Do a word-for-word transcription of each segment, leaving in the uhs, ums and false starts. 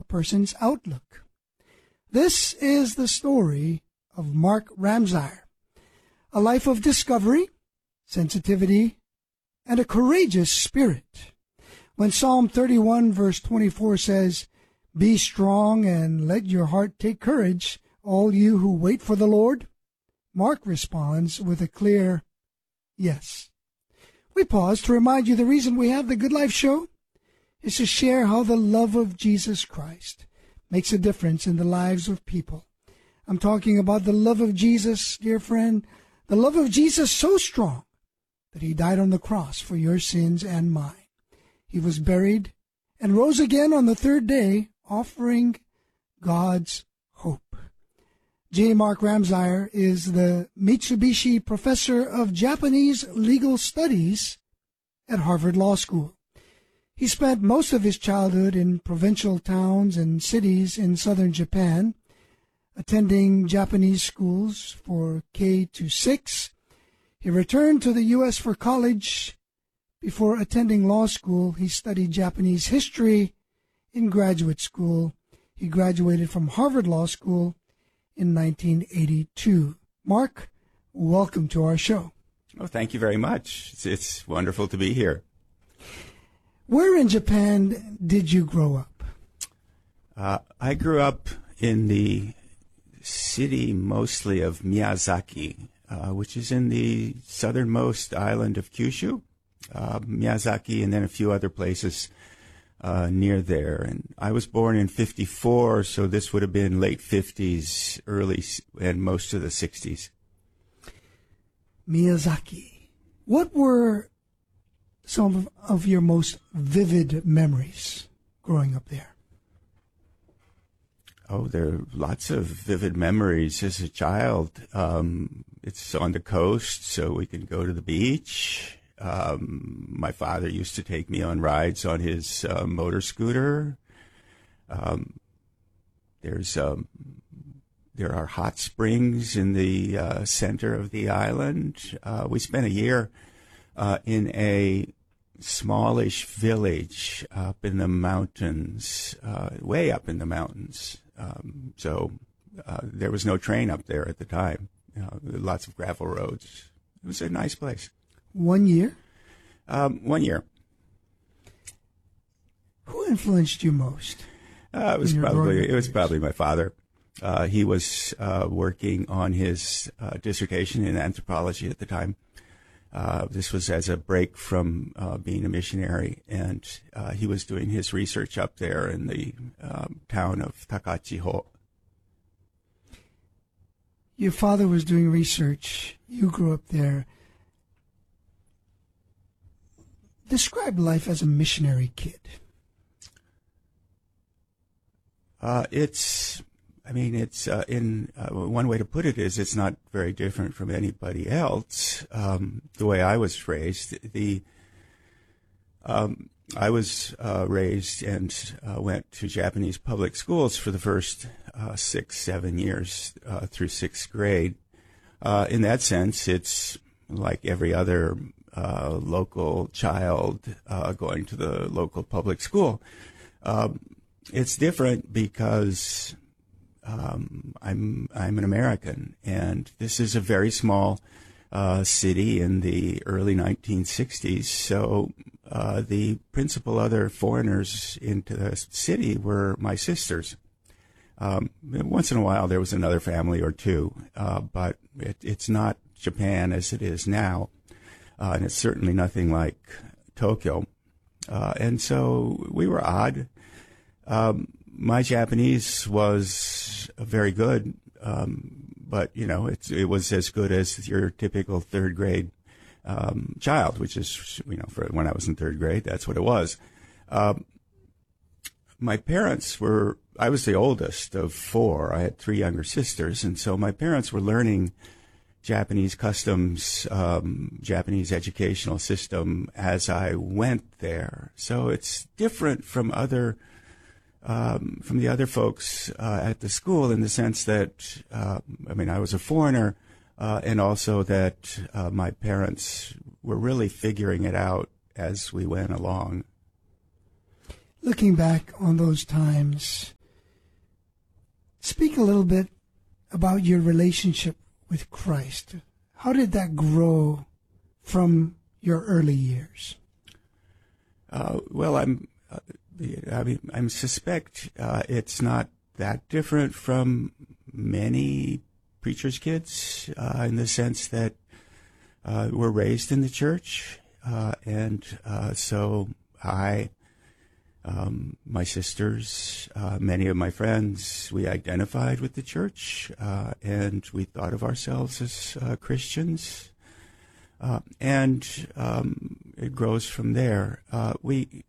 person's outlook. This is the story of Mark Ramsire, a life of discovery, sensitivity, and a courageous spirit. When Psalm thirty-one verse twenty-four says, "Be strong and let your heart take courage, all you who wait for the Lord," Mark responds with a clear yes. We pause to remind you the reason we have the Good Life Show is to share how the love of Jesus Christ makes a difference in the lives of people. I'm talking about the love of Jesus, dear friend, the love of Jesus so strong that he died on the cross for your sins and mine. He was buried and rose again on the third day, offering God's hope. J. Mark Ramsire is the Mitsubishi Professor of Japanese Legal Studies at Harvard Law School. He spent most of his childhood in provincial towns and cities in southern Japan, attending Japanese schools for K to six. He returned to the U S for college. Before attending law school, he studied Japanese history in graduate school. He graduated from Harvard Law School in nineteen eighty-two. Mark, welcome to our show. Oh, thank you very much. It's, it's wonderful to be here. Where in Japan did you grow up? Uh, I grew up in the city mostly of Miyazaki, uh, which is in the southernmost island of Kyushu. Uh, Miyazaki and then a few other places uh, near there. And I was born in fifty-four, so this would have been late fifties, early, and most of the sixties. Miyazaki. What were some of, of your most vivid memories growing up there? Oh, there are lots of vivid memories as a child. Um, it's on the coast, so we can go to the beach. Um, my father used to take me on rides on his uh, motor scooter. Um, there's um, there are hot springs in the uh, center of the island. Uh, we spent a year uh, in a smallish village up in the mountains, uh, way up in the mountains. Um, so uh, there was no train up there at the time. You know, lots of gravel roads. It was a nice place. One year? Um, one year. Who influenced you most? Uh, it was probably it was probably my father. Uh, he was uh, working on his uh, dissertation in anthropology at the time. Uh, this was as a break from uh, being a missionary, and uh, he was doing his research up there in the um, town of Takachiho. Your father was doing research. You grew up there. Describe life as a missionary kid. Uh, it's, I mean, it's uh, in uh, one way to put it is it's not very different from anybody else. Um, the way I was raised, the um, I was uh, raised and uh, went to Japanese public schools for the first uh, six, seven years uh, through sixth grade. Uh, in that sense, it's like every other uh, local child uh, going to the local public school. Um, it's different because um, I'm I'm an American, and this is a very small uh, city in the early nineteen sixties. So uh, the principal other foreigners into the city were my sisters. Um, once in a while, there was another family or two, uh, but it, it's not Japan as it is now, uh, and it's certainly nothing like Tokyo. Uh, and so we were odd. Um, my Japanese was very good, um, but, you know, it, it was as good as your typical third grade um, child, which is, you know, for when I was in third grade, that's what it was. Um, my parents were, I was the oldest of four. I had three younger sisters, and so my parents were learning Japanese customs, um, Japanese educational system as I went there. So it's different from other Um, from the other folks uh, at the school in the sense that, uh, I mean, I was a foreigner, uh, and also that uh, my parents were really figuring it out as we went along. Looking back on those times, Speak a little bit about your relationship with Christ. How did that grow from your early years? Uh, well, I'm, uh, I mean, I suspect uh, it's not that different from many preachers' kids uh, in the sense that uh, we're raised in the church, uh, and uh, so I, um, my sisters, uh, many of my friends, we identified with the church, uh, and we thought of ourselves as uh, Christians. Uh, and um, it grows from there. Uh, we,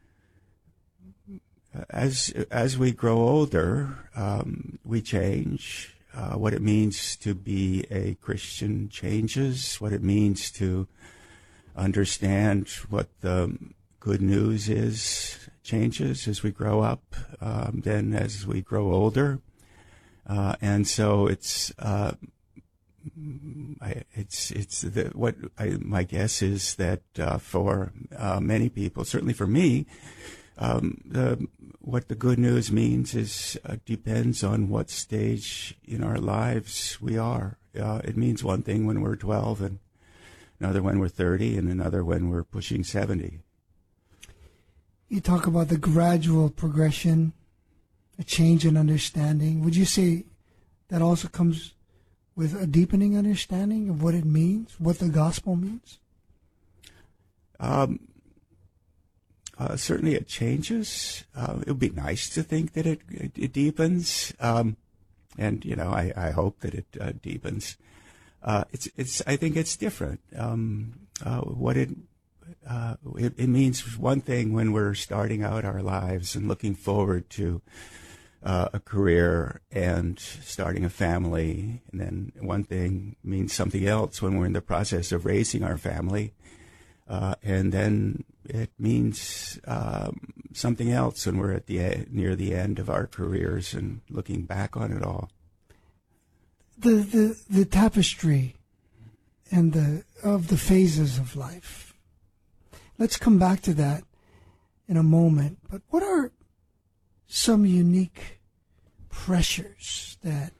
as as we grow older, um, we change. Uh, what it means to be a Christian changes. What it means to understand what the good news is changes as we grow up. Um, then, as we grow older, uh, and so it's. Uh, I, it's it's the, what I, my guess is that uh, for uh, many people, certainly for me, um, the, what the good news means is uh, depends on what stage in our lives we are. Uh, it means one thing when we're twelve, and another when we're thirty, and another when we're pushing seventy. You talk about the gradual progression, a change in understanding. Would you say that also comes with a deepening understanding of what it means, what the gospel means? Um, uh, certainly it changes. Uh, it would be nice to think that it, it, it deepens. Um, and, you know, I, I hope that it uh, deepens. Uh, it's, it's, I think it's different. Um, uh, what it, uh, it, it means one thing when we're starting out our lives and looking forward to Uh, a career and starting a family, and then one thing means something else when we're in the process of raising our family, uh, and then it means um, something else when we're at the near the end of our careers and looking back on it all. The the, the tapestry and the of the phases of life. Let's come back to that in a moment. But what are some unique pressures that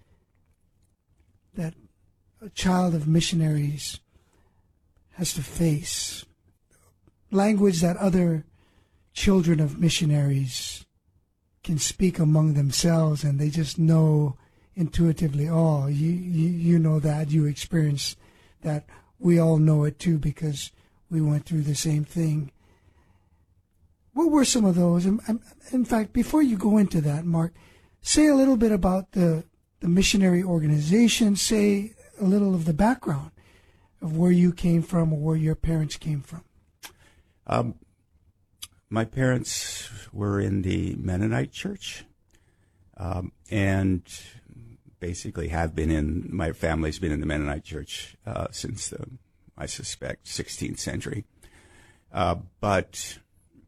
that a child of missionaries has to face? Language that other children of missionaries can speak among themselves, and they just know intuitively, oh, you, you, you know that, you experience that. We all know it too because we went through the same thing. What were some of those? In fact, before you go into that, Mark, say a little bit about the, the missionary organization. Say a little of the background of where you came from or where your parents came from. Um, my parents were in the Mennonite Church, um, and basically have been in, my family's been in the Mennonite Church uh, since the, I suspect, sixteenth century. Uh, but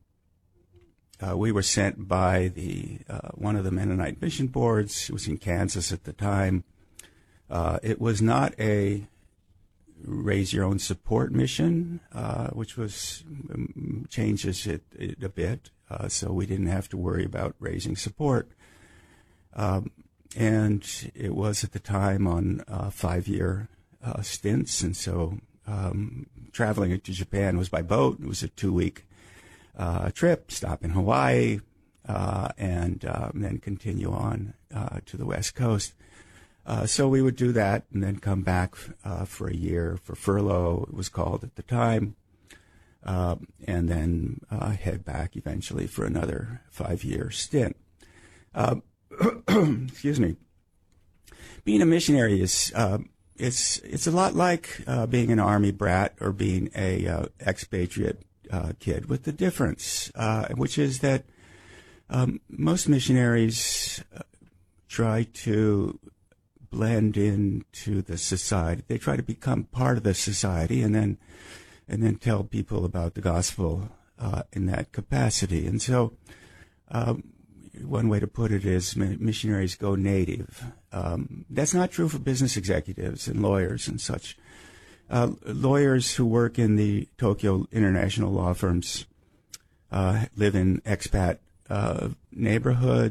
Uh, we were sent by the uh, one of the Mennonite mission boards. It was in Kansas at the time. Uh, it was not a raise your own support mission, uh, which was um, changes it, it a bit. Uh, so we didn't have to worry about raising support. Um, and it was at the time on uh, five-year uh, stints, and so um, traveling to Japan was by boat. It was a two-week Uh, trip, stop in Hawaii, uh, and um, then continue on uh, to the West Coast. Uh, so we would do that and then come back uh, for a year for furlough, it was called at the time, uh, and then uh, head back eventually for another five-year stint. Uh, excuse me. Being a missionary is uh, it's it's a lot like uh, being an Army brat or being a uh, expatriate Uh, kid, with the difference, uh, which is that um, most missionaries uh, try to blend into the society. They try to become part of the society, and then and then tell people about the gospel uh, in that capacity. And so, um, one way to put it is missionaries go native. Um, that's not true for business executives and lawyers and such. Uh, lawyers who work in the Tokyo international law firms uh, live in expat uh, neighborhoods,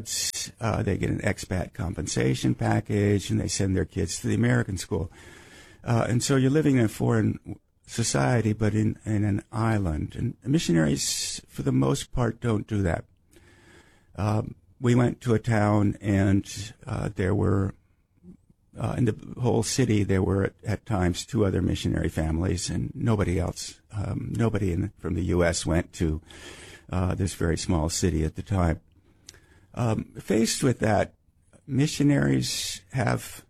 Uh, they get an expat compensation package, and they send their kids to the American school. Uh, and so you're living in a foreign society, but in, in an island. And missionaries, for the most part, don't do that. Um, we went to a town, and uh, there were, uh, in the whole city, there were at, at times two other missionary families, and nobody else, um, nobody in, from the U S went to uh, this very small city at the time. Um, faced with that, missionaries have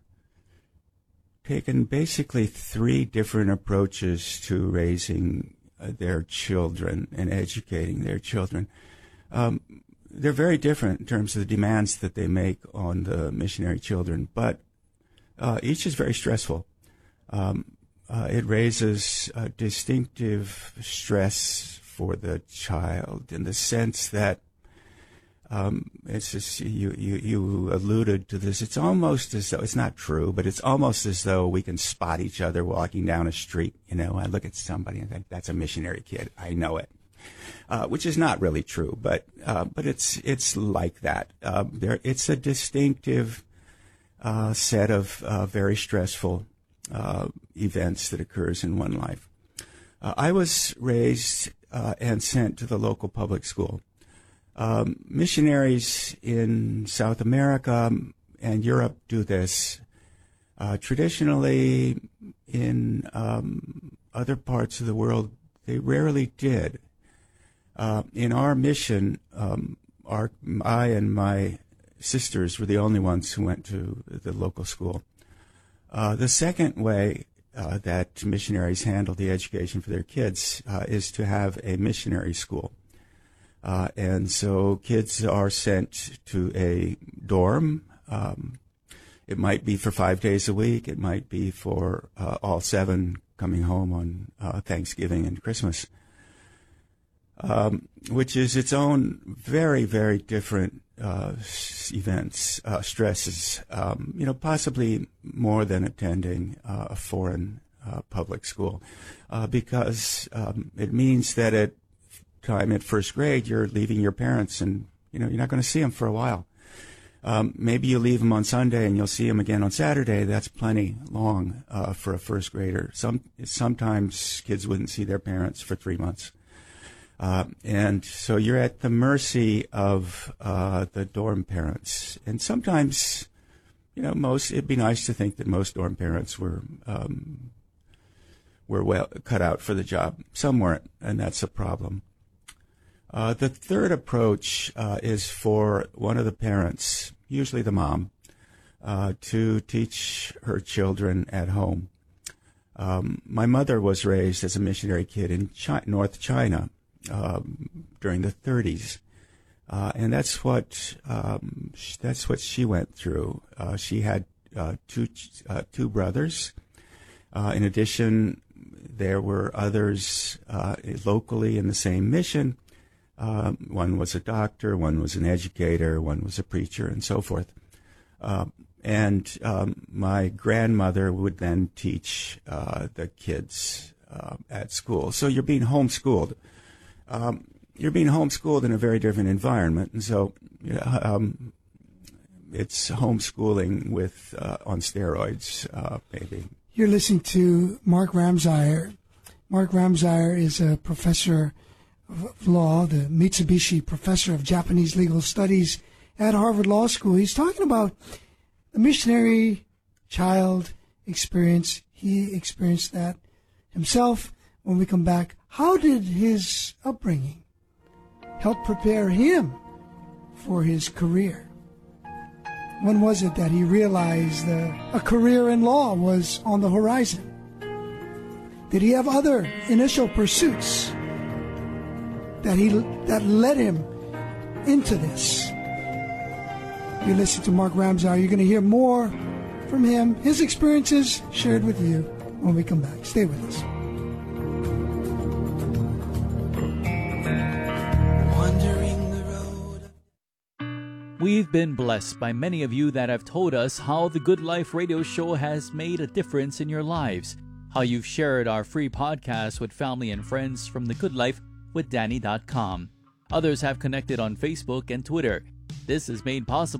taken basically three different approaches to raising uh, their children and educating their children. Um, they're very different in terms of the demands that they make on the missionary children, but uh, each is very stressful. Um, uh, it raises a distinctive stress for the child in the sense that Um, it's just, you, you, you alluded to this. It's almost as though, it's not true, but it's almost as though we can spot each other walking down a street. You know, I look at somebody and think, that's a missionary kid. I know it. Uh, which is not really true, but, uh, but it's, it's like that. Uh, there, it's a distinctive, uh, set of, uh, very stressful, uh, events that occurs in one life. Uh, I was raised, uh, and sent to the local public school. Um, missionaries in South America and Europe do this. Uh, traditionally, in um, other parts of the world, they rarely did. Uh, in our mission, um, our, I and my sisters were the only ones who went to the local school. Uh, the second way uh, that missionaries handle the education for their kids uh, is to have a missionary school. Uh, and so kids are sent to a dorm. Um, it might be for five days a week. It might be for uh, all seven coming home on uh, Thanksgiving and Christmas, um, which is its own very, very different uh, events, uh, stresses, um, you know, possibly more than attending uh, a foreign uh, public school, uh, because um, it means that it time at first grade, you're leaving your parents, and you know you're not going to see them for a while. Um, maybe you leave them on Sunday, and you'll see them again on Saturday. That's plenty long uh, for a first grader. Some sometimes kids wouldn't see their parents for three months, uh, and so you're at the mercy of uh, the dorm parents. And sometimes, you know, most it'd be nice to think that most dorm parents were um, were well cut out for the job. Some weren't, and that's a problem. Uh, the third approach uh, is for one of the parents, usually the mom, uh, to teach her children at home. Um, my mother was raised as a missionary kid in Chi- North China um, during the thirties, uh, and that's what um, sh- that's what she went through. Uh, she had uh, two uh, two brothers. Uh, in addition, there were others uh, locally in the same mission. Um, one was a doctor, one was an educator, one was a preacher, and so forth. Uh, and um, my grandmother would then teach uh, the kids uh, at school. So you're being homeschooled. Um, you're being homeschooled in a very different environment, and so um, it's homeschooling with uh, on steroids, uh, maybe. You're listening to Mark Ramsire. Mark Ramsire is a professor of law, the Mitsubishi Professor of Japanese Legal Studies at Harvard Law School. He's talking about the missionary child experience. He experienced that himself. When we come back, how did his upbringing help prepare him for his career? When was it that he realized uh, a career in law was on the horizon? Did he have other initial pursuits that he that led him into this? You listen to Mark Ramsire. You're going to hear more from him, his experiences shared with you when we come back. Stay with us. We've been blessed by many of you that have told us how the Good Life radio show has made a difference in your lives, how you've shared our free podcast with family and friends from the Good Life with Danny dot com. Others have connected on Facebook and Twitter. This is made possible